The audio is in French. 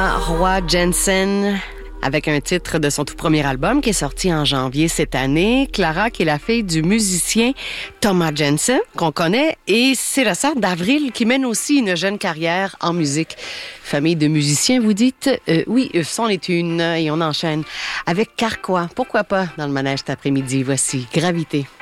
Clara Roy Jensen avec un titre de son tout premier album qui est sorti en janvier cette année. Clara, qui est la fille du musicien Thomas Jensen, qu'on connaît, et c'est la sœur d'Avril qui mène aussi une jeune carrière en musique. Famille de musiciens, vous dites? Oui, c'en est une, et on enchaîne avec Carquois. Pourquoi pas dans le manège cet après-midi? Voici Gravité.